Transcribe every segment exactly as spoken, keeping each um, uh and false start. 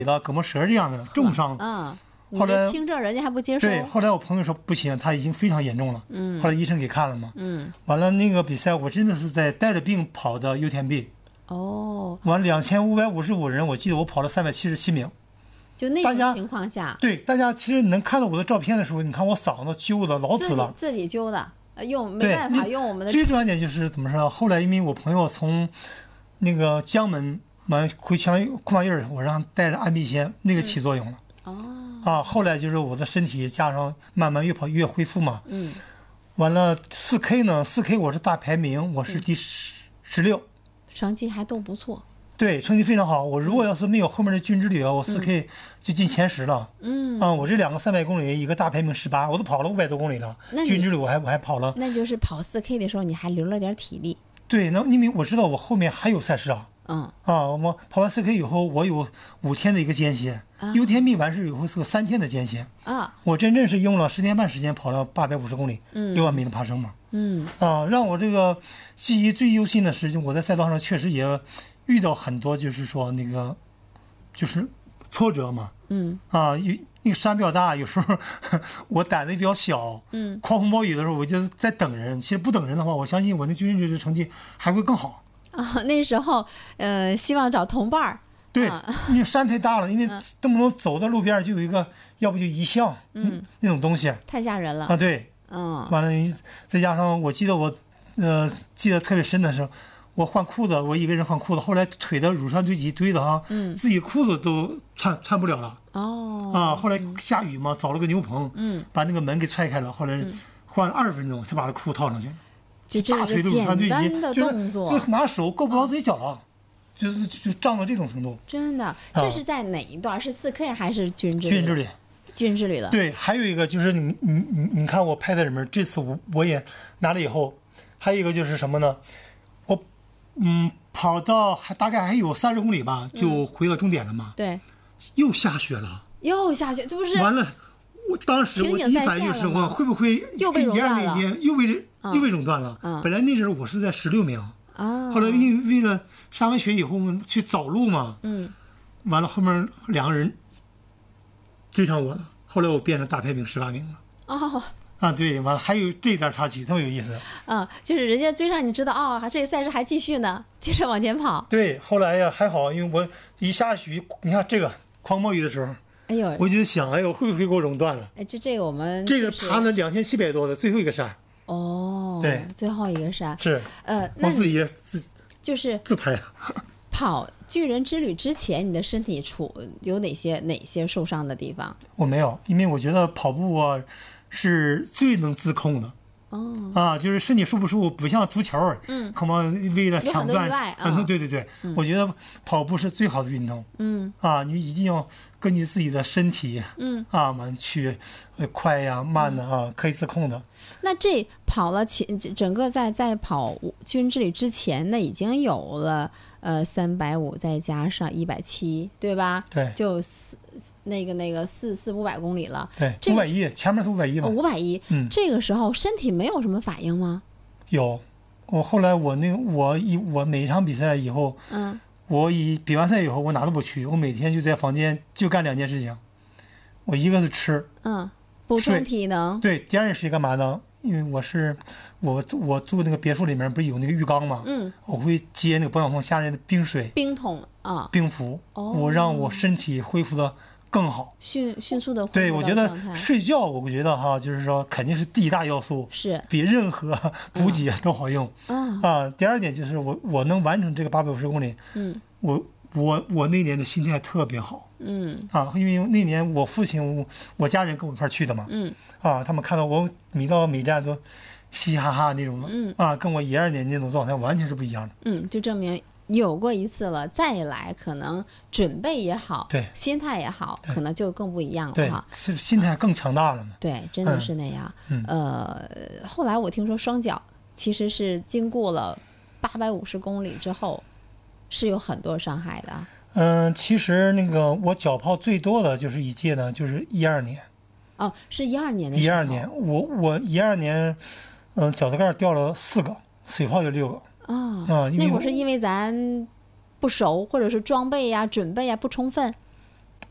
的胳膊折这样的重伤。 嗯， 后来轻症人家还不接受。 对，后来我朋友说不行，他已经非常严重了。 嗯， 后来医生给看了嘛。 嗯， 完了那个比赛我真的是在带着病跑的 U T M B。 哦， 完两千五百五十五人，我记得我跑了三百七十七名。 就那种情况下， 对大家其实你能看到我的照片的时候，你看我嗓子揪的老紫了， 自己揪的，用没办法用我们的。 最重要一点就是怎么说？后来因为我朋友从那个江门完回前库马印儿，我让带着安必先，那个起作用了。 嗯、哦。 啊，后来就是我的身体加上慢慢越跑越恢复嘛。 嗯。 完了四 K 呢？四 K 我是大排名，我是第十十六， 成绩还都不错。 对，成绩非常好。我如果要是没有后面的军之旅啊，我四 K 就进前十了。 嗯啊，我这两个三百公里，一个大排名十八，我都跑了五百多公里了。军之旅我还我还跑了。 那就是跑四 K 的时候，你还留了点体力。 对，那因为我知道我后面还有赛事啊。 嗯。 啊，我跑完四 K 以后，我有五天的一个间歇。 啊、 U T M B 完事以后是个三天的间歇。 啊。 我真正是用了十天半时间跑了八百五十公里， 嗯， 六万米的爬升嘛。 嗯。 啊，让我这个记忆最忧心的是，我在赛道上确实也。遇到很多就是说那个，就是挫折嘛， 嗯啊，有那个山比较大，有时候我胆子也比较小， 嗯， 狂风暴雨的时候我就在等人。其实不等人的话，我相信我那军人的成绩还会更好。 啊，那时候呃，希望找同伴儿。 对， 啊、 因为山太大了，因为动不动走到路边就有一个，要不就遗像， 嗯， 那种东西太吓人了啊。对， 嗯， 完了再加上我记得我，呃，记得特别深的时候。我换裤子，我一个人换裤子，后来腿的乳酸堆积堆的哈， 嗯， 自己裤子都穿穿不了了。 哦， 啊，后来下雨嘛，找了个牛棚， 嗯， 把那个门给踹开了，后来换了二十分钟才把这裤套上去。 就这个简单的动作， 就拿手够不着自己脚了，就是就胀到这种程度。 真的，这是在哪一段？是四 K 还是军之旅？ 军之旅， 军之旅的。 对，还有一个就是你你你你看我拍的里面，这次我我也拿了以后，还有一个就是什么呢？我嗯。跑到还大概还有三十公里吧，就回到终点了嘛。 嗯、对， 又下雪了， 又下雪，这不是完了。我当时我第一反应就是我会不会又被熔断了？ 又被又被垄断了。 嗯、 本来那阵我是在十六名， 啊， 后来因为为了下完雪以后我们去找路嘛， 嗯， 完了后面两个人追上我了，后来我变成大排名十八名了。 哦。 啊，对，完了还有这一段插曲特别有意思。 嗯，就是人家追上你知道哦，这个赛事还继续呢，接着往前跑。 对，后来呀还好，因为我一下雨，你看这个狂暴雨的时候， 哎呦， 我就想，哎呦，会不会给我熔断了？ 哎，这这个我们、 就是、这个爬了两千七百多的最后一个山。 哦， 对， 最后一个山是， 呃， 我自己自就是自拍。 跑巨人之旅之前，你的身体处有哪些哪些受伤的地方？ 我没有，因为我觉得跑步啊。是最能自控的， 哦啊，就是身体舒不舒服，不像足球， 嗯， 可能为了抢断， 嗯， 对对对， 嗯、 我觉得跑步是最好的运动， 嗯， 啊，你一定要根据自己的身体， 嗯， 啊，完去快呀、慢的啊，可以自控的。 那这跑了前整个在在跑军之旅之前，那已经有了呃三百五再加上一百七，对吧？ 对， 就四那个那个四四五百公里了。 对，五百一，前面是五百一嘛。 五百一，嗯，这个时候身体没有什么反应吗？ 有，我后来我那个我一我每一场比赛以后， 嗯， 我以比完赛以后我哪都不去，我每天就在房间就干两件事情，我一个是吃， 嗯，补充体能。 对，第二件事情干嘛呢？因为我是我我住那个别墅里面不是有那个浴缸嘛， 嗯，我会接那个保养棚下来的冰水、 冰桶啊、 冰敷， 哦， 我让我身体恢复的更好， 迅迅速的。 对，我觉得睡觉，我觉得哈，就是说肯定是第一大要素， 是比任何补给都好用。 啊、 嗯、啊，第二点就是我我能完成这个八百五十公里， 嗯， 我我我那年的心态特别好， 嗯啊，因为那年我父亲我家人跟我一块去的嘛， 嗯啊，他们看到我每到每站都嘻嘻哈哈那种的， 嗯啊，跟我一二年那种状态完全是不一样的。 嗯，就证明有过一次了，再来可能准备也好， 对， 心态也好，可能就更不一样了对哈。 是心态更强大了嘛？ 对，真的是那样。 嗯， 呃，后来我听说双脚其实是经过了八百五十公里之后，是有很多伤害的。 嗯，其实那个我脚泡最多的就是一届呢，就是一二年。 哦，是一二年的。 一二年，我我一二年，嗯、呃，脚趾盖掉了四个，水泡就六个。 哦， 啊、嗯， 那会儿是因为咱不熟，或者是装备呀、准备呀不充分。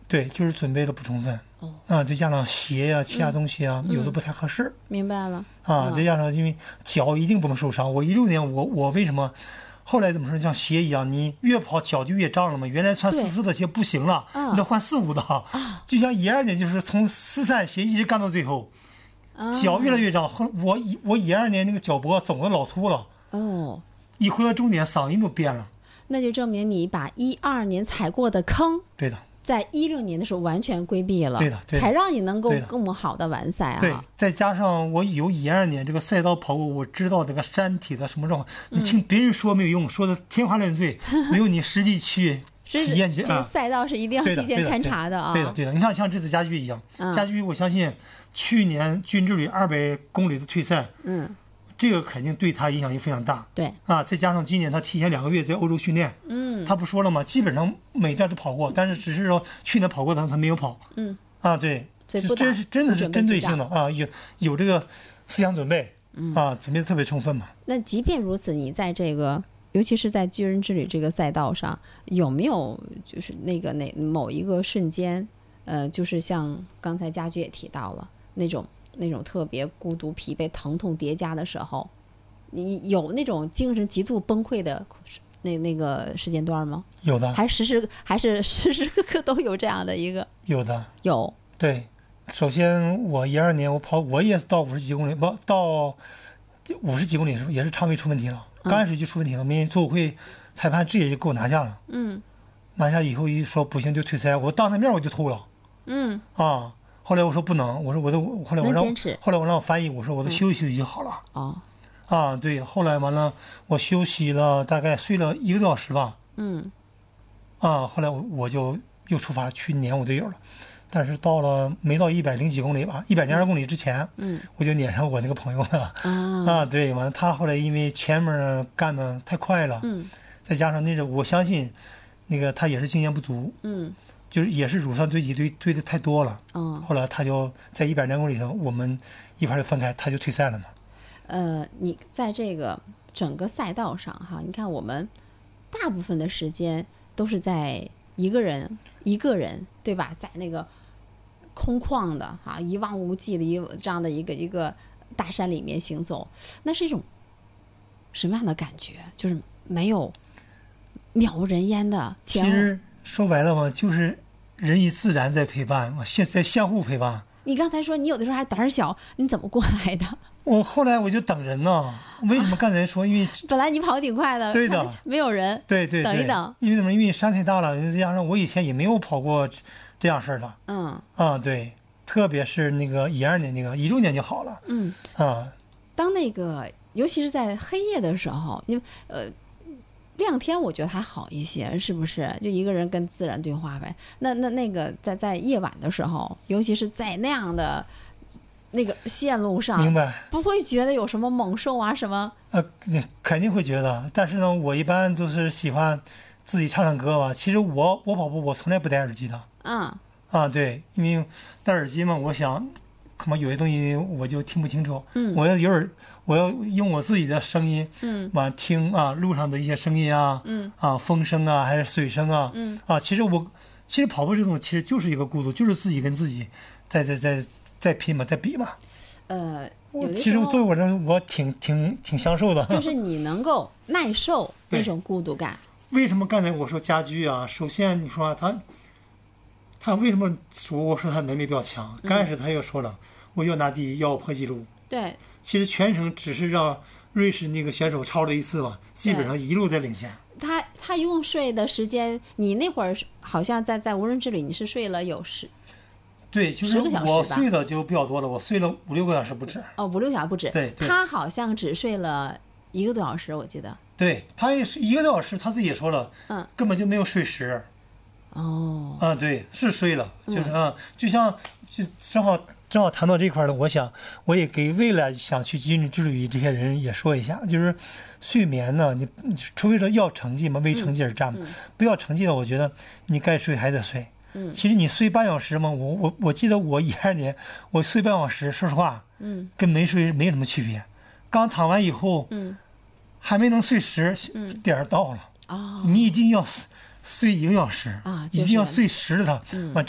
对，就是准备的不充分。 哦， 啊，再加上鞋呀、其他东西啊，有的不太合适。 明白了。 啊，再加上因为脚一定不能受伤。我一六年我我为什么后来怎么说像鞋一样，你越跑脚就越胀了嘛。原来穿四四的鞋不行了， 嗯你得换四五的。就像一二年就是从四三鞋一直干到最后，脚越来越胀。后我一我一二年那个脚脖肿的老粗了。 哦， 一回到终点嗓音都变了。 那就证明你把一二年踩过的坑， 对的。 在一六年的时候完全规避了， 对的，对的， 才让你能够更好的完赛啊。 对，再加上我有一二年这个赛道跑过，我知道这个山体的什么状况。你听别人说没有用，说的天花乱坠，没有你实际去体验去啊。 赛道是一定要提前勘察的啊。 对的，对的。你看，像这次家驹一样，家驹我相信去年军之旅二百公里的退赛， 嗯。 这个肯定对他影响也非常大， 对啊，再加上今年他提前两个月在欧洲训练， 嗯， 他不说了吗？基本上每站都跑过，但是只是说去年跑过的他没有跑， 嗯， 啊，对，这真是真的是针对性的啊，有有这个思想准备， 嗯啊，准备的特别充分嘛。 那即便如此，你在这个尤其是在巨人之旅这个赛道上，有没有就是那个那某一个瞬间，呃，就是像刚才家驹也提到了那种。那种特别孤独、疲惫、疼痛叠加的时候，你有那种精神极度崩溃的那那个时间段吗？ 有的， 还时时还是时时刻刻都有这样的一个？ 有的， 有。 对，首先我一二年我跑我也到五十几公里，不到五十几公里的时候也是肠胃出问题了，刚开始就出问题了，因为组委会裁判直接就给我拿下了。 嗯。 拿下以后一说不行就退赛，我当他面我就吐了。 嗯。 啊。后来我说不能，我说我的，后来我让，后来我让我翻译，我说我都休息休息就好了。 哦、 嗯，啊，对，后来完了，我休息了大概睡了一个多小时吧。 嗯， 啊，后来我我就又出发去撵我队友了，但是到了没到一百零几公里吧，一百零二公里之前， 嗯， 我就撵上我那个朋友了。 啊， 啊，对，完了他后来因为前面干的太快了， 嗯， 再加上那个我相信，那个他也是经验不足， 嗯。 就是也是乳酸堆积堆堆的太多了， 嗯， 后来他就在一百两公里上，我们一块就分开，他就退赛了嘛。 呃，你在这个整个赛道上哈，你看我们大部分的时间都是在一个人一个人对吧，在那个空旷的哈一望无际的一这样的一个一个大山里面行走，那是一种什么样的感觉？就是没有渺无人烟的。 其实说白了嘛，就是人与自然在陪伴嘛，现在相互陪伴。 你刚才说你有的时候还胆小，你怎么过来的？ 我后来我就等人呢。为什么刚才说？因为本来你跑得挺快的， 对的， 没有人， 对对， 等一等。 因为怎么？因为山太大了，再加上我以前也没有跑过这样事儿的。 嗯啊，对，特别是那个一二年那个，一六年就好了。 嗯啊， 当那个尤其是在黑夜的时候，因为呃。亮天我觉得还好一些，是不是？就一个人跟自然对话呗。那那那个在在夜晚的时候，尤其是在那样的那个线路上， 明白？ 不会觉得有什么猛兽啊什么？ 呃，肯定会觉得。但是呢，我一般都是喜欢自己唱唱歌吧。其实我我跑步我从来不戴耳机的。 嗯。 啊，对，因为戴耳机嘛，我想。可能有些东西我就听不清楚， 嗯， 我要有点，我要用我自己的声音， 嗯， 完听啊路上的一些声音啊， 嗯， 啊风声啊还是水声啊， 嗯， 啊其实我其实跑步这种其实就是一个孤独，就是自己跟自己在在在在拼嘛，在比嘛。 呃， 其实作为我这我挺挺挺享受的， 就是你能够耐受那种孤独感。 为什么刚才我说家驹啊？首先你说、啊、他。他为什么说我说他能力比较强？刚开始他又说了，嗯、我要拿第一，要破纪录。 对， 其实全程只是让瑞士那个选手超了一次嘛，基本上一路在领先。 他他用睡的时间，你那会儿好像在在无人之旅，你是睡了有十， 对，就是我睡的就比较多了，我睡了五六个小时不止。 哦，五六小时不止。 对，对他好像只睡了一个多小时，我记得。 对，他也是一个多小时，他自己也说了， 嗯， 根本就没有睡实。 哦， 啊，对，是睡了，就是啊，就像就正好正好谈到这块了，我想我也给未来想去军人之旅这些人也说一下，就是睡眠呢，你除非说要成绩嘛，为成绩而战嘛， 嗯嗯、 不要成绩的，我觉得你该睡还得睡。 嗯， 其实你睡半小时嘛，我我我记得我一二年我睡半小时，说实话， 嗯， 跟没睡没什么区别。刚躺完以后， 嗯， 还没能睡实， 嗯， 点儿到了， 哦， 你一定要睡一个小时啊，就是、 一定要睡实了它， 嗯， 完